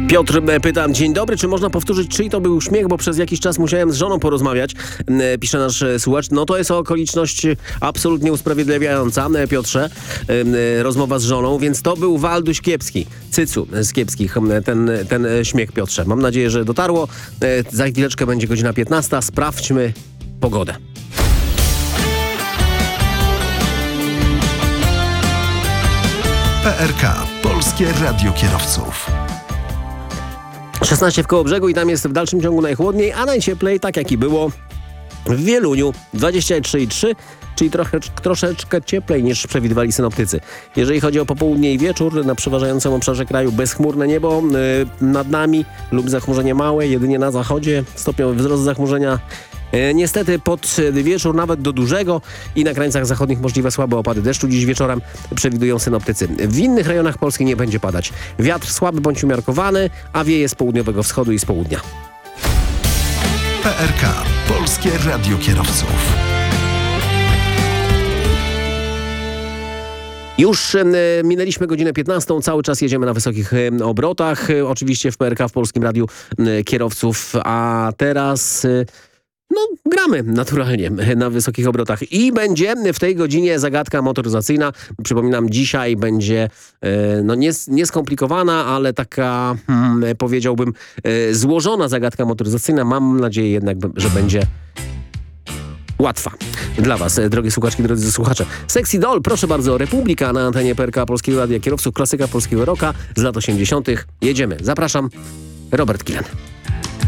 Piotr pyta, dzień dobry, czy można powtórzyć, czyj to był śmiech, bo przez jakiś czas musiałem z żoną porozmawiać, pisze nasz słuchacz. No to jest okoliczność absolutnie usprawiedliwiająca, Piotrze, rozmowa z żoną, więc to był Walduś Kiepski, Cycu z Kiepskich, ten śmiech, Piotrze. Mam nadzieję, że dotarło. Za chwileczkę będzie godzina 15, sprawdźmy pogodę. PRK, Polskie Radio Kierowców. 16 w Kołobrzegu i tam jest w dalszym ciągu najchłodniej, a najcieplej, tak jak i było w Wieluniu, 23,3, czyli troszeczkę cieplej niż przewidywali synoptycy. Jeżeli chodzi o popołudnie i wieczór, na przeważającym obszarze kraju bezchmurne niebo nad nami lub zachmurzenie małe, jedynie na zachodzie stopniowy wzrost zachmurzenia. Niestety pod wieczór nawet do dużego i na krańcach zachodnich możliwe słabe opady deszczu. Dziś wieczorem przewidują synoptycy. W innych rejonach Polski nie będzie padać. Wiatr słaby bądź umiarkowany, a wieje z południowego wschodu i z południa. PRK, Polskie Radio Kierowców. Już minęliśmy godzinę 15, cały czas jedziemy na wysokich obrotach. Oczywiście w PRK, w Polskim Radiu Kierowców, a teraz... gramy naturalnie na wysokich obrotach i będzie w tej godzinie zagadka motoryzacyjna. Przypominam, dzisiaj będzie nieskomplikowana, ale taka powiedziałbym złożona zagadka motoryzacyjna. Mam nadzieję jednak, że będzie łatwa dla was, drogie słuchaczki, drodzy słuchacze. Sexy Doll, proszę bardzo, Republika na antenie PRK Polskiego Radia Kierowców, klasyka polskiego rocka z lat 80. Jedziemy. Zapraszam, Robert Kilen.